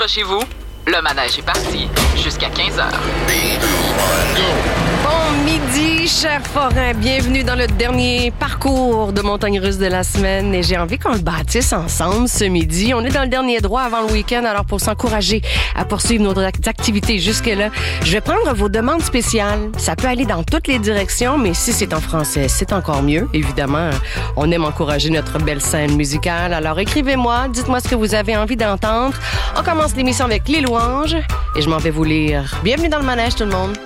accrochez-vous, le manège est parti jusqu'à 15h. Bon midi, chers forains. Bienvenue dans le dernier parcours de montagne russe de la semaine. Et j'ai envie qu'on le bâtisse ensemble ce midi. On est dans le dernier droit avant le week-end. Alors, pour s'encourager à poursuivre nos activités jusque-là, je vais prendre vos demandes spéciales. Ça peut aller dans toutes les directions, mais si c'est en français, c'est encore mieux. Évidemment, on aime encourager notre belle scène musicale. Alors, écrivez-moi, dites-moi ce que vous avez envie d'entendre. On commence l'émission avec les louanges et je m'en vais vous lire. Bienvenue dans le manège, tout le monde.